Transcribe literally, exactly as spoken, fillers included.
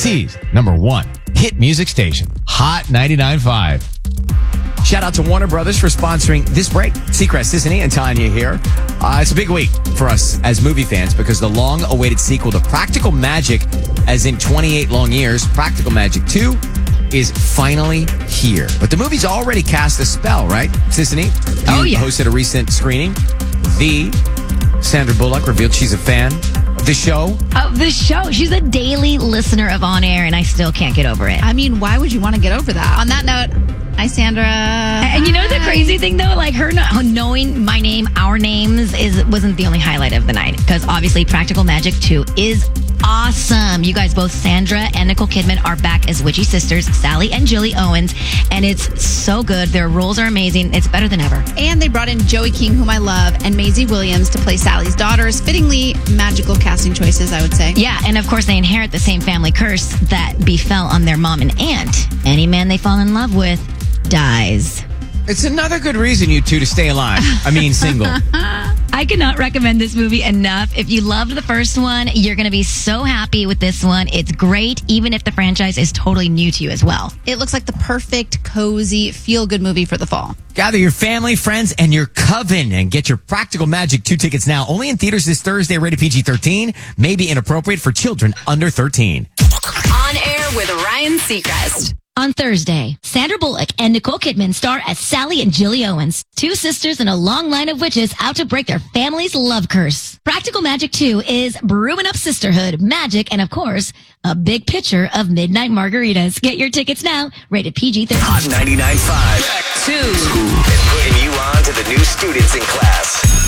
Tennessee's number one hit music station, Hot ninety-nine point five. Shout out to Warner Brothers for sponsoring this break. Seacrest, isn't he? And Tanya here. Uh, it's a big week for us as movie fans because the long-awaited sequel to Practical Magic, as in twenty-eight long years, Practical Magic two, is finally here. But the movie's already cast a spell, right, Sissany? Oh, You yeah. hosted a recent screening. The Sandra Bullock revealed she's a fan of the show. Of the show. She's a daily listener of On Air, and I still can't get over it. I mean, why would you want to get over that? On that note, hi, Sandra. And you know the crazy thing, though? Like, her kno- knowing my name, our names, is wasn't the only highlight of the night. Because obviously, Practical Magic two is awesome. You guys, both Sandra and Nicole Kidman, are back as witchy sisters, Sally and Jilly Owens. And it's so good. Their roles are amazing. It's better than ever. And they brought in Joey King, whom I love, and Maisie Williams to play Sally's daughters. Fittingly magical casting choices, I would say. Yeah, and of course, they inherit the same family curse that befell on their mom and aunt. Any man they fall in love with dies. It's another good reason, you two, to stay alive. I mean, single. I cannot recommend this movie enough. If you loved the first one, you're going to be so happy with this one. It's great, even if the franchise is totally new to you as well. It looks like the perfect, cozy, feel-good movie for the fall. Gather your family, friends, and your coven and get your Practical Magic two tickets now. Only in theaters this Thursday, rated P G thirteen. May be inappropriate for children under thirteen. On Air with Ryan Seacrest. On Thursday, Sandra Bullock and Nicole Kidman star as Sally and Jilly Owens, two sisters in a long line of witches out to break their family's love curse. Practical Magic two is brewing up sisterhood, magic, and of course, a big pitcher of midnight margaritas. Get your tickets now, rated P G thirteen. Hot ninety-nine point five. Two. And putting you on to the new students in class.